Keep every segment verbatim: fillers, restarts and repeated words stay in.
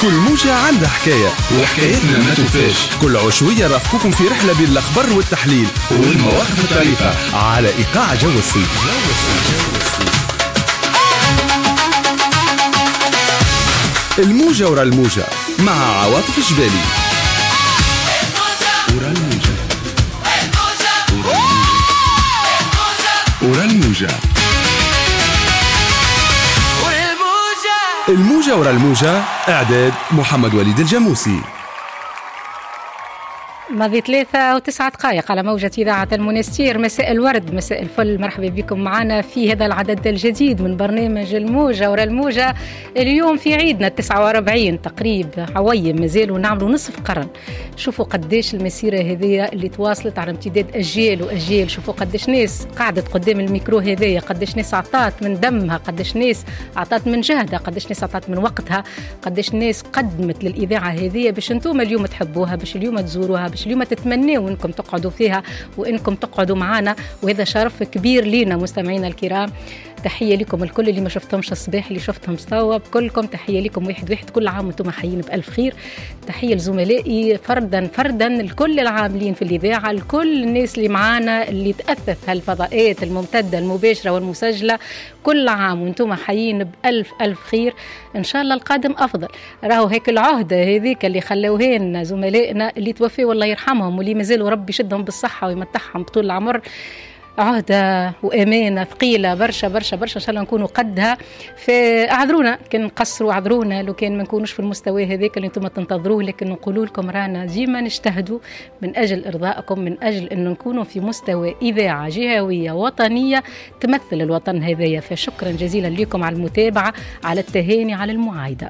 كل موجة عندها حكاية وحكايتنا ما توفاش. كل عشوية رافقكم في رحلة بين الأخبار والتحليل والمواقف الطريفة على إيقاع جو الصيف. الموجة ورا الموجة مع عواطف الجبالي. ورا الموجة ورا الموجة الموجة ورا الموجة. إعداد محمد وليد الجاموسي. ماضي ثلاثة وتسعة دقائق على موجة إذاعة المنستير. مساء الورد، مساء الفل، مرحبا بكم معنا في هذا العدد الجديد من برنامج الموجة ورا الموجة. اليوم في عيدنا التسعة واربعين تقريب عويم، مازالوا نعملوا نصف قرن. شوفوا قديش المسيرة هذه اللي تواصلت على امتداد أجيال وأجيال. شوفوا قديش ناس قعدت قدام الميكرو هذه، قديش ناس عطات من دمها، قديش ناس عطات من جهدها، قديش ناس عطات من وقتها، قديش ناس قدمت للإذاعة هذه باش انتم اليوم تحبوها، باش اليوم تزوروها، باش اليوم تتمنوا انكم تقعدوا فيها وانكم تقعدوا معنا. وهذا شرف كبير لينا مستمعينا الكرام. تحية لكم الكل اللي ما شفتهمش الصباح، اللي شفتهم صواب، كلكم تحية لكم واحد واحد. كل عام وانتم حيين بألف خير. تحية لزملائي فردا فردا، الكل العاملين في الإذاعة، الكل الناس اللي معانا اللي تأثث هالفضاءات الممتدة المباشرة والمسجلة. كل عام وانتم حيين بألف ألف خير. إن شاء الله القادم أفضل. راهو هيك العهدة هذيك اللي خلوهن زملائنا اللي توفوا والله يرحمهم، واللي مازالوا ربي يشدهم بالصحة ويمتعهم بطول العمر، عهدة وأمانة ثقيلة برشا برشا برشا. إن شاء الله نكونوا قدها. فاعذرونا كان نقصروا، اعذرونا لو كان ما نكونوش في المستوى هذاك اللي انتم تنتظروه، لكن نقولوا لكم رانا ديما نجتهدوا من أجل إرضائكم، من أجل أن نكونوا في مستوى إذاعة جهوية وطنية تمثل الوطن هذايا. فشكرا جزيلا لكم على المتابعة، على التهاني، على المعايدة.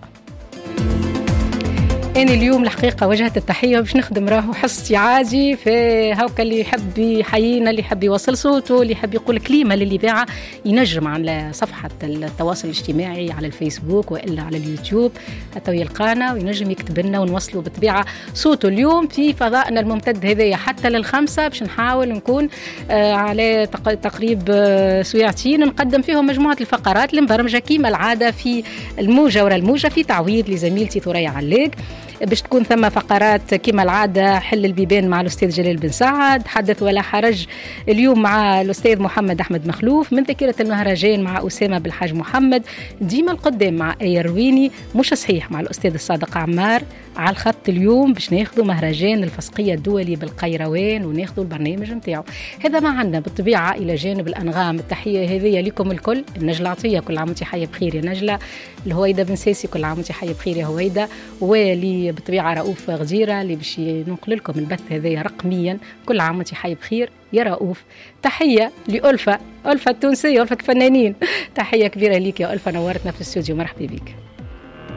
أنا اليوم الحقيقة وجهت التحية باش نخدم راهو حصتي عادي. فهوكا اللي يحب يحيينا، اللي يحب يوصل صوته، اللي يحب يقول كلمة للإذاعة، ينجم على صفحة التواصل الاجتماعي على الفيسبوك وإلا على اليوتيوب حتى يلقانا، وينجم يكتب لنا ونوصله بالطبيعة صوته. اليوم في فضائنا الممتد هذايا حتى للخمسة باش نحاول نكون آه على تقريب آه سويعتين نقدم فيهم مجموعة الفقرات المبرمجة كيما العادة في الموجة ورا الموجة، في تعويض لزميلتي ثريا علاق باش تكون ثم فقرات كما العادة. حل البيبان مع الأستاذ جلال بن سعد، حدث ولا حرج اليوم مع الأستاذ محمد أحمد مخلوف، من ذاكرة المهرجان مع أسامة بالحاج محمد، ديما القدام مع أيرويني، مش صحيح مع الأستاذ الصادق عمار. على الخط اليوم باش ناخذوا مهرجان الفسقية الدولي بالقيروان وناخذوا البرنامج نتاعو. هذا ما عندنا بالطبيعة إلى جانب الأنغام. التحية هذه لكم الكل. النجلة عطية كل عام وانت حية بخير يا نجلة. الهويدة بن ساسي كل عام وانت حية بخير يا هويدة. ولي بالطبيعة رؤوف غزيرة اللي باش ينقل لكم البث هذا رقميا. كل عام وانت حية بخير يا رؤوف. تحية لألفة، ألفة التونسية، ألفة الفنانين. تحية كبيرة ليك يا ألفة، نورتنا في الاستوديو، مرحبا بك.